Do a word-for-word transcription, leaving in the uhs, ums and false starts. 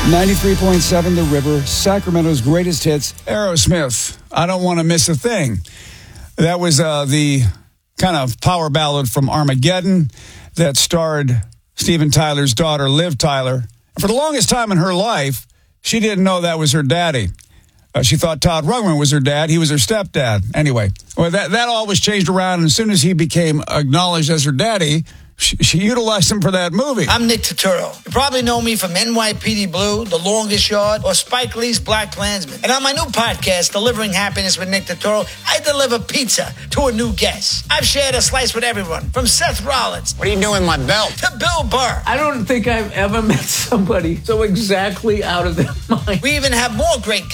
ninety-three point seven The River, Sacramento's greatest hits. Aerosmith, I Don't Want to Miss a Thing. That was uh, the kind of power ballad from Armageddon that starred Steven Tyler's daughter, Liv Tyler. For the longest time in her life, she didn't know that was her daddy. Uh, she thought Todd Rundgren was her dad. He was her stepdad. Anyway, well, that, that all was changed around, and as soon as he became acknowledged as her daddy, She, she utilized him for that movie. I'm Nick Turturro. You probably know me from N Y P D Blue, The Longest Yard, or Spike Lee's Black Klansman. And on my new podcast, Delivering Happiness with Nick Turturro, I deliver pizza to a new guest. I've shared a slice with everyone, from Seth Rollins. What are you doing with my belt? To Bill Burr. I don't think I've ever met somebody so exactly out of their mind. We even have more great guests.